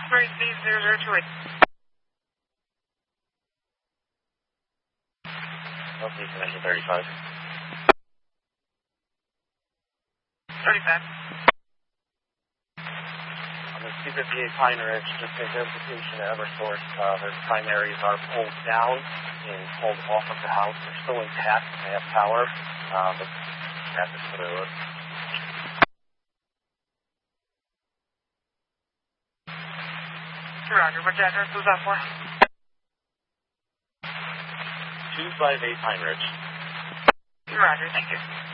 Emergency 0028. Location engine 35. 35. On the C58 Pine Ridge, just a verification at Eversource, their primaries are pulled down and pulled off of the house. They're still intact. They have power, but at the foot of the road. Roger. Which address was that for? 258 Pine Ridge. Roger. Thank you.